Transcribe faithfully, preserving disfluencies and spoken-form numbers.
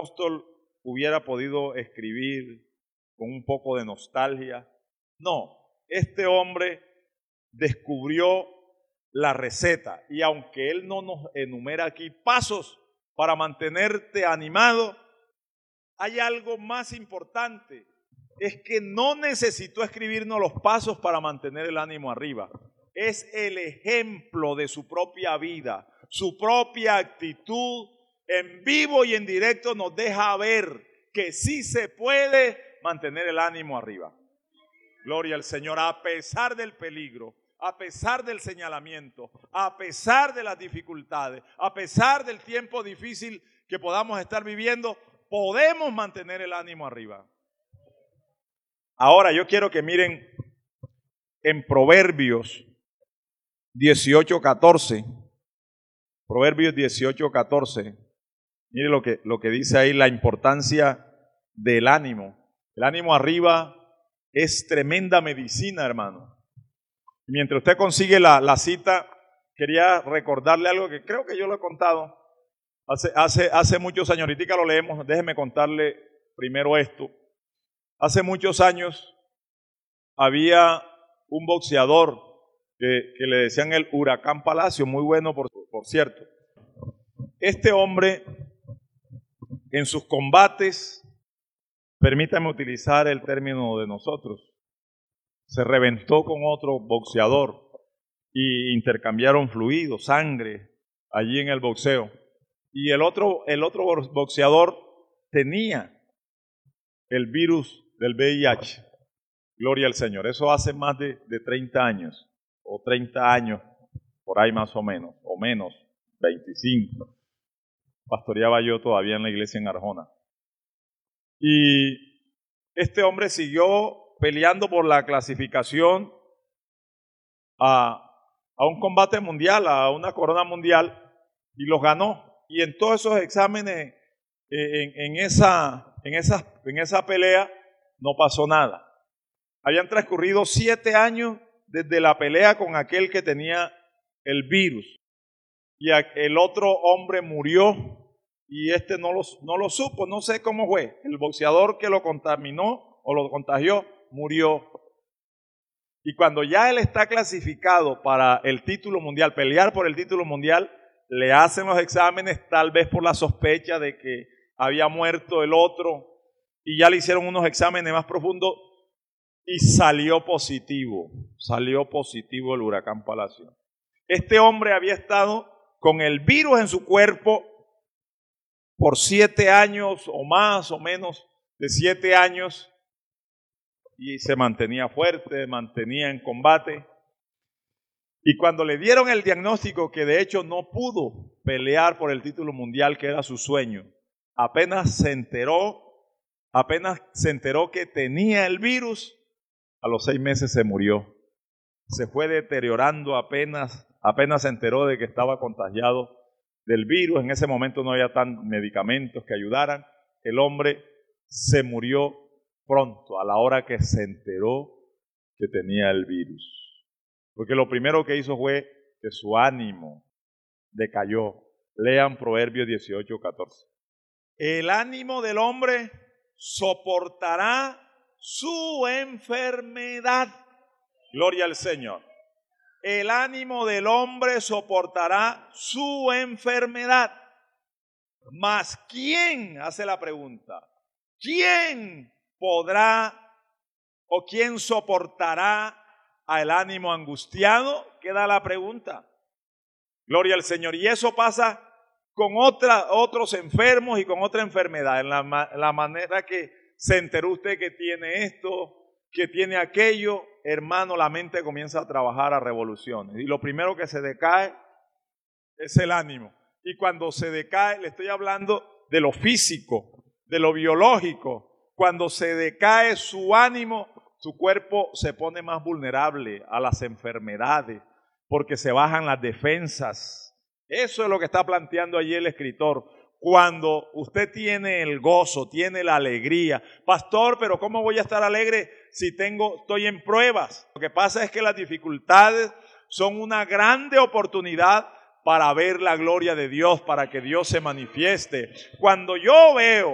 apóstol hubiera podido escribir con un poco de nostalgia. No, este hombre descubrió la receta y aunque él no nos enumera aquí pasos para mantenerte animado, hay algo más importante, es que no necesitó escribirnos los pasos para mantener el ánimo arriba. Es el ejemplo de su propia vida, su propia actitud en vivo y en directo nos deja ver que sí se puede mantener el ánimo arriba. Gloria al Señor, a pesar del peligro, a pesar del señalamiento, a pesar de las dificultades, a pesar del tiempo difícil que podamos estar viviendo, podemos mantener el ánimo arriba. Ahora yo quiero que miren en Proverbios dieciocho catorce. Proverbios dieciocho catorce. Mire lo que, lo que dice ahí, la importancia del ánimo. El ánimo arriba es tremenda medicina, hermano. Mientras usted consigue la, la cita, quería recordarle algo que creo que yo lo he contado hace, hace, hace muchos años. Ahorita lo leemos, déjeme contarle primero esto. Hace muchos años había un boxeador que, que le decían el Huracán Palacio, muy bueno por, por cierto. Este hombre en sus combates, permítame utilizar el término de nosotros, se reventó con otro boxeador y intercambiaron fluidos, sangre allí en el boxeo. Y el otro, el otro boxeador tenía el virus del V I H. Gloria al Señor. Eso hace más de, de treinta años, o treinta años, por ahí más o menos, o menos, veinticinco. Pastoreaba yo todavía en la iglesia en Arjona. Y este hombre siguió peleando por la clasificación a, a un combate mundial, a una corona mundial, y los ganó. Y en todos esos exámenes, eh, en, en, esa, en, esa, en esa pelea, no pasó nada. Habían transcurrido siete años desde la pelea con aquel que tenía el virus. Y el otro hombre murió y este no lo, no lo supo, no sé cómo fue. El boxeador que lo contaminó o lo contagió murió. Y cuando ya él está clasificado para el título mundial, pelear por el título mundial, le hacen los exámenes tal vez por la sospecha de que había muerto el otro y ya le hicieron unos exámenes más profundos y salió positivo, salió positivo el Huracán Palacio. Este hombre había estado con el virus en su cuerpo por siete años o más o menos de siete años y se mantenía fuerte, mantenía en combate. Y cuando le dieron el diagnóstico que de hecho no pudo pelear por el título mundial que era su sueño, apenas se enteró, apenas se enteró que tenía el virus, a los seis meses se murió. Se fue deteriorando apenas, apenas se enteró de que estaba contagiado del virus. En ese momento no había tan medicamentos que ayudaran. El hombre se murió pronto, a la hora que se enteró que tenía el virus. Porque lo primero que hizo fue que su ánimo decayó. Lean Proverbios dieciocho catorce. El ánimo del hombre soportará su enfermedad. Gloria al Señor. El ánimo del hombre soportará su enfermedad. Mas ¿quién? Hace la pregunta. ¿Quién podrá o quién soportará al ánimo angustiado? Queda la pregunta. Gloria al Señor. Y eso pasa con otra, otros enfermos y con otra enfermedad. En la, la manera que se enteró usted que tiene esto, que tiene aquello, hermano, la mente comienza a trabajar a revoluciones. Y lo primero que se decae es el ánimo. Y cuando se decae, le estoy hablando de lo físico, de lo biológico. Cuando se decae su ánimo, su cuerpo se pone más vulnerable a las enfermedades, porque se bajan las defensas. Eso es lo que está planteando allí el escritor. Cuando usted tiene el gozo, tiene la alegría. Pastor, pero ¿cómo voy a estar alegre si tengo, estoy en pruebas? Lo que pasa es que las dificultades son una grande oportunidad para ver la gloria de Dios, para que Dios se manifieste. Cuando yo veo